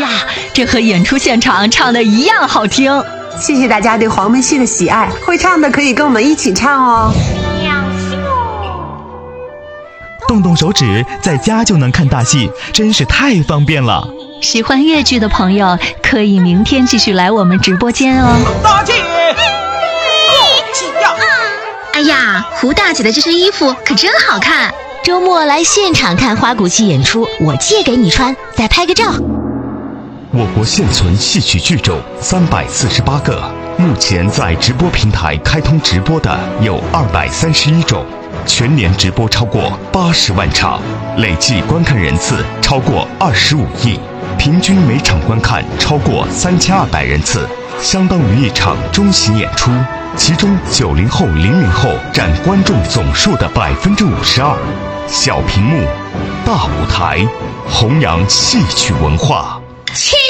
这和演出现场唱的一样好听。 谢谢大家对黄梅戏的喜爱，会唱的可以跟我们一起唱哦。 动动手指，在家就能看大戏，真是太方便了。 喜欢粤剧的朋友，可以明天继续来我们直播间哦。 大姐，恭喜呀！ 哎呀，胡大姐的这身衣服可真好看。 周末来现场看花鼓戏演出，我借给你穿，再拍个照。 我国现存戏曲剧种348个，目前在直播平台开通直播的有231种，全年直播超过80万场，累计观看人次超过25亿，平均每场观看超过3200人次，相当于一场中型演出。其中90后、00后占观众总数的52%。小屏幕，大舞台，弘扬戏曲文化。